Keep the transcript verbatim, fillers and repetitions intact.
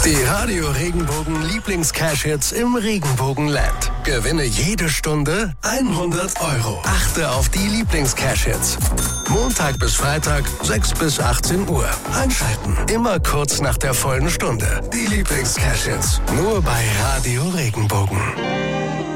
Die Radio Regenbogen Lieblings-Cash-Hits im Regenbogenland. Gewinne jede Stunde hundert Euro. Achte auf die Lieblings-Cash-Hits. Montag bis Freitag, sechs bis achtzehn Uhr. Einschalten. Immer kurz nach der vollen Stunde. Die Lieblings-Cash-Hits. Nur bei Radio Regenbogen.